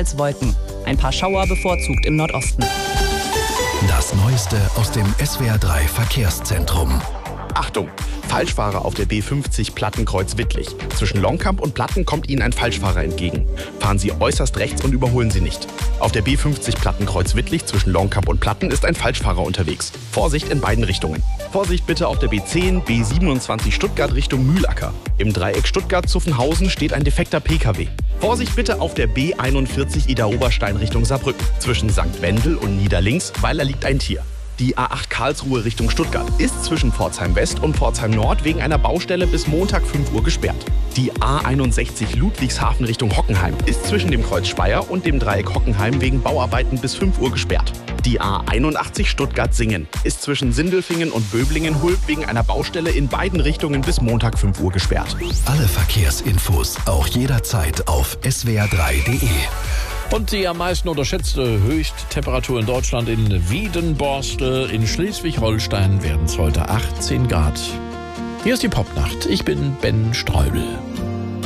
teils Wolken. Ein paar Schauer bevorzugt im Nordosten. Das Neueste aus dem SWR3 Verkehrszentrum. Achtung! Falschfahrer auf der B50 Plattenkreuz-Wittlich. Zwischen Longkamp und Platten kommt Ihnen ein Falschfahrer entgegen. Fahren Sie äußerst rechts und überholen Sie nicht. Auf der B50 Plattenkreuz-Wittlich zwischen Longkamp und Platten ist ein Falschfahrer unterwegs. Vorsicht in beiden Richtungen. Vorsicht bitte auf der B10, B27 Stuttgart Richtung Mühlacker. Im Dreieck Stuttgart-Zuffenhausen steht ein defekter Pkw. Vorsicht bitte auf der B41 Idar-Oberstein Richtung Saarbrücken. Zwischen St. Wendel und Niederlinks, weil da liegt ein Tier. Die A8 Karlsruhe Richtung Stuttgart ist zwischen Pforzheim West und Pforzheim Nord wegen einer Baustelle bis Montag 5 Uhr gesperrt. Die A61 Ludwigshafen Richtung Hockenheim ist zwischen dem Kreuz Speyer und dem Dreieck Hockenheim wegen Bauarbeiten bis 5 Uhr gesperrt. Die A81 Stuttgart-Singen ist zwischen Sindelfingen und Böblingen-Hulb wegen einer Baustelle in beiden Richtungen bis Montag 5 Uhr gesperrt. Alle Verkehrsinfos auch jederzeit auf swr3.de. Und die am meisten unterschätzte Höchsttemperatur in Deutschland in Wiedenborstel in Schleswig-Holstein werden es heute 18 Grad. Hier ist die Popnacht. Ich bin Ben Streubel.